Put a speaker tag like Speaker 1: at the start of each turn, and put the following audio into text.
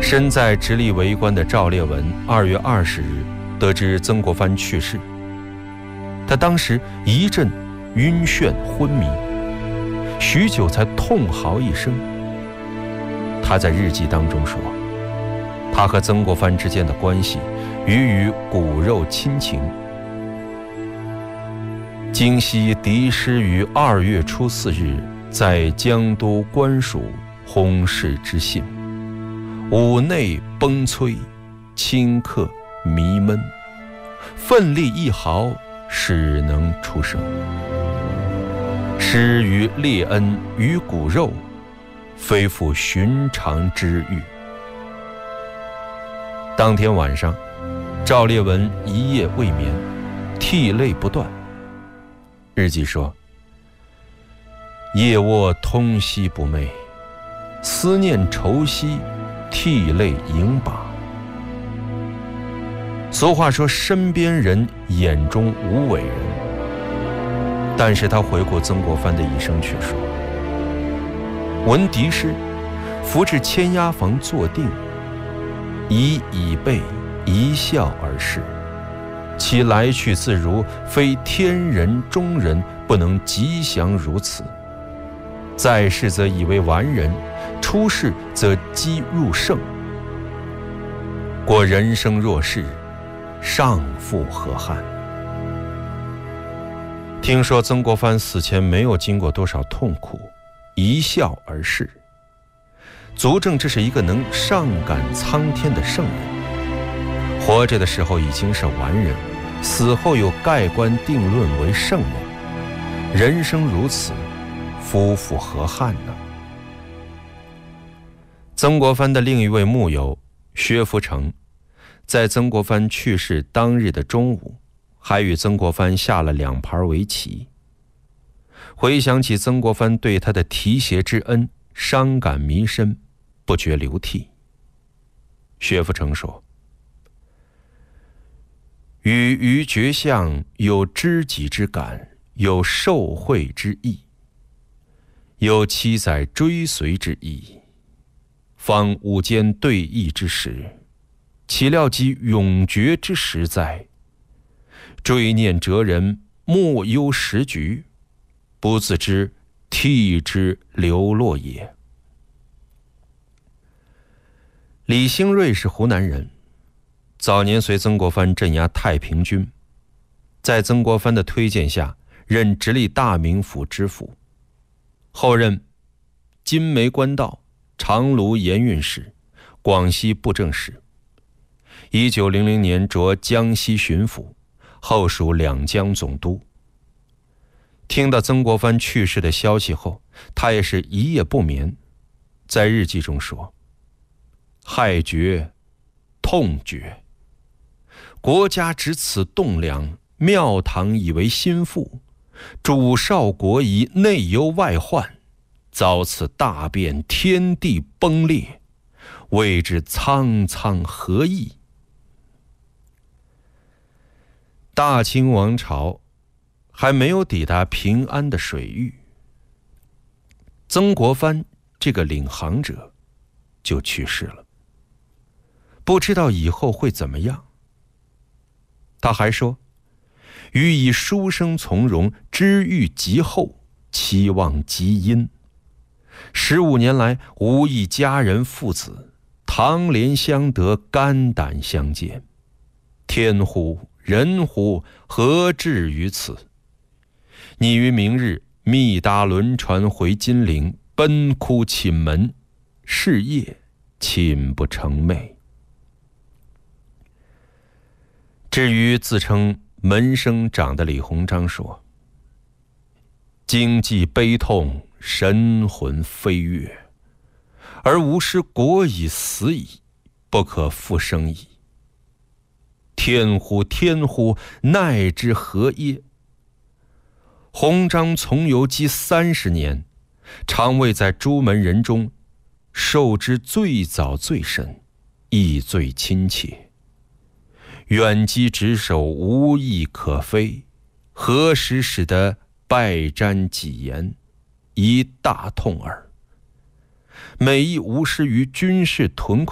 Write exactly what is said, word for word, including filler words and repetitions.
Speaker 1: 身在直隶为官的赵烈文二月二十日得知曾国藩去世，他当时一阵晕眩昏迷，许久才痛嚎一声。他在日记当中说，他和曾国藩之间的关系余于骨肉亲情。京西敌师于二月初四日在江都官署轰逝之信，五内崩摧，顷刻弥闷，奋力一毫，始能出生。失于烈恩于骨肉，非复寻常之欲。当天晚上，赵烈文一夜未眠，涕泪不断。日记说，夜卧通夕不寐，思念愁息，涕泪盈拔。俗话说，身边人眼中无伟人，但是他回顾曾国藩的一生却说，闻敌师，伏至千押房坐定，以椅背，一笑而逝。其来去自如，非天人中人不能吉祥如此。在世则以为完人，出世则积入圣。过人生若是，尚复何憾？听说曾国藩死前没有经过多少痛苦，一笑而逝，足证这是一个能上感苍天的圣人。活着的时候已经是完人，死后又盖棺定论为圣人，人生如此，夫复何憾呢？曾国藩的另一位幕友薛福成，在曾国藩去世当日的中午，还与曾国藩下了两盘围棋。回想起曾国藩对他的提携之恩，伤感弥深，不觉流涕。薛福成说，与于绝相有知己之感，有受惠之意，有七载追随之意，方午间对弈之时，岂料及永绝之时哉？追念哲人，莫忧时局，不自知涕之流落也。李兴瑞是湖南人，早年随曾国藩镇压太平军，在曾国藩的推荐下，任直隶大名府知府，后任金梅官道、长芦盐运使、广西布政使。一九零零年着江西巡抚，后属两江总督。听到曾国藩去世的消息后，他也是一夜不眠，在日记中说，害绝，痛绝，国家值此栋梁，庙堂以为心腹，主少国疑内忧外患，遭此大变，天地崩裂，谓之苍苍何意？大清王朝还没有抵达平安的水域，曾国藩这个领航者就去世了，不知道以后会怎么样。他还说，予以书生从容，知遇极厚，期望极殷。十五年来，无一家人父子，堂怜相得，肝胆相见。天乎人乎，何至于此？你于明日密搭轮船回金陵，奔哭寝门，是夜寝不成寐。至于自称门生长的李鸿章说，经济悲痛，神魂飞跃，而吾师国已死矣，不可复生矣。天乎天乎，奈之何耶？鸿章从游积三十年，常为在朱门人中受之最早最深，亦最亲切。远击职守，无意可非，何时使得拜瞻己言，一大痛耳。每一无失于军事屯